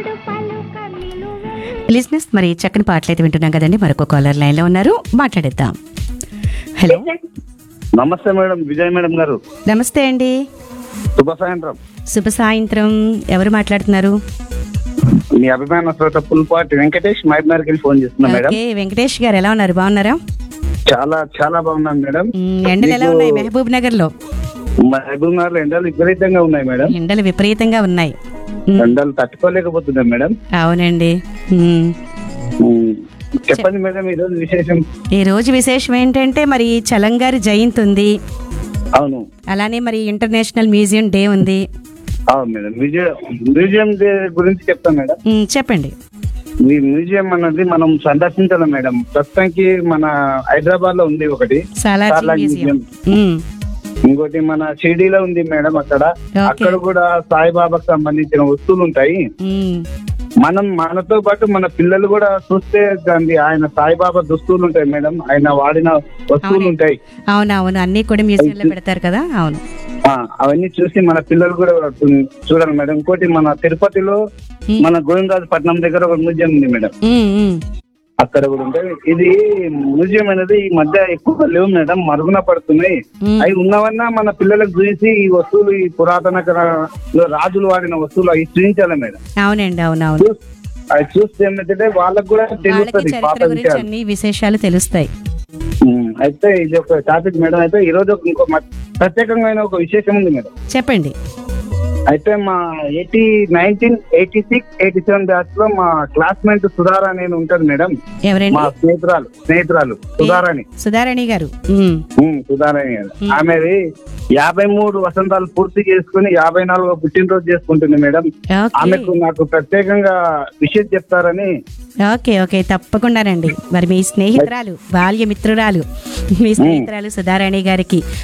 లిజినెస్ మరి చక్కని పాటలు అయితే వింటున్నాం కదండి. మరొక కాలర్ లైన్ లో ఉన్నారు, మాట్లాడేద్దాం. హలో, నమస్తే మేడం, విజయ్ మేడం గారు. నమస్తే అండి. శుభ సాయంత్రం. శుభ సాయంత్రం. ఎవరు మాట్లాడుతున్నారు? మీ అభిమాన శ్రోత పుల్పాటి వెంకటేష్ మైబ్నార్కి వెళ్ళి ఫోన్ చేస్తున్నా మేడం. ఓకే, వెంకటేష్ గారు ఎలా ఉన్నారు? బాగున్నారా? చాలా చాలా బాగున్నాను మేడం. ఎండలు ఎలా ఉన్నాయి మహబూబ్ నగర్ లో? మహబూబ్ నగర్ లో ఎండలు విపరీతంగా ఉన్నాయి మేడం. ఎండలు విపరీతంగా ఉన్నాయి. ఎండలు తట్టుకోలేకపోతున్నాం మేడం. అవునండి. చెప్పండి మేడం, ఈ రోజు విశేషం. ఈ రోజు విశేషం ఏంటంటే మరి చలంగారి జయంతి ఉంది. అవును, అలానే మరి ఇంటర్నేషనల్ మ్యూజియం డే ఉంది. అవును మేడం. మ్యూజియం డే గురించి చెప్తాం మేడం. చెప్పండి. ఈ మ్యూజియం అన్నది మనం సందర్శించాలి మేడం. ప్రస్తుతానికి మన హైదరాబాద్ లో ఉంది ఒకటి, సాలార్జంగ్ సాలార్జంగ్ మ్యూజియం. మ్యూజియం. ఇంకోటి మన షిర్డీలో ఉంది మేడం. అక్కడ కూడా సాయిబాబాకు సంబంధించిన వస్తువులు ఉంటాయి. మనతో పాటు మన పిల్లలు కూడా చూస్తే దాన్ని ఆయన సాయిబాబా దుస్తువులు ఉంటాయి మేడం, ఆయన వాడిన వస్తువులు ఉంటాయి. అవునవును, అన్ని కూడా మ్యూజియం లో పెడతారు కదా. అవును, అవన్నీ చూసి మన పిల్లలు కూడా చూడాలి మేడం. ఇంకోటి మన తిరుపతిలో మన గోవిందరాజపట్నం దగ్గర ఒక మ్యూజియం ఉంది మేడం, అక్కడ కూడా ఉంటాయి. ఇది మ్యూజియం అనేది ఈ మధ్య ఎక్కువగా లేవు మేడం, మరుగున పడుతున్నాయి. అవి ఉన్నవన్నా మన పిల్లలకు చూసి ఈ వస్తువులు, ఈ పురాతన రాజులు వాడిన వస్తువులు అవి చూపించాలి మేడం. అవునండి, అవునవును. అవి చూస్తే ఏమైతే వాళ్ళకు కూడా తెలుస్తుంది పాత విషయాలు, అన్ని విశేషాలు తెలుస్తాయి. అయితే ఇది ఒక టాపిక్ మేడం. అయితే ఈ రోజు ఇంకో ప్రత్యేకంగా ఒక విశేషం ఉంది మేడం. చెప్పండి. అయితే మా 1986-87 బ్యాచ్ లో మా క్లాస్మేట్ సుధారా నేను ఉంటది మేడం. ఎవరండి? మా స్నేహితురాలు సుధారాణి గారు. సుధారాణి గారు. ఆమెది 53 వసంతాలు పూర్తి చేసుకుని 54వ పుట్టినరోజు చేసుకుంటుంది మేడం. ఆమెకు నాకు ప్రత్యేకంగా విషయం చెప్తారని. ఓకే ఓకే, తప్పకుండానండి. మరి మీ స్నేహితురాలు, బాల్య మిత్రురాలు, మీ స్నేహితురాలు సుధారాణి గారికి